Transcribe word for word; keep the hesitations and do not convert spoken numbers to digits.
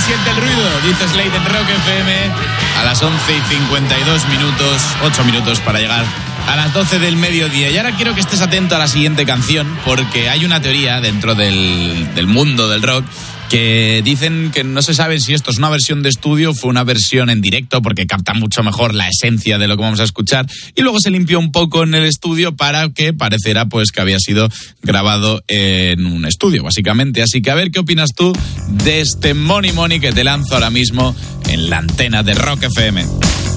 siente el ruido, dice Slade en Rock F M, a las once y cincuenta y dos minutos, ocho minutos para llegar a las doce del mediodía. Y ahora quiero que estés atento a la siguiente canción, porque hay una teoría dentro del, del mundo del rock que dicen que no se sabe si esto es una versión de estudio o fue una versión en directo, porque capta mucho mejor la esencia de lo que vamos a escuchar, y luego se limpió un poco en el estudio para que pareciera pues que había sido grabado en un estudio, básicamente. Así que a ver qué opinas tú de este Money Money que te lanzo ahora mismo en la antena de Rock F M.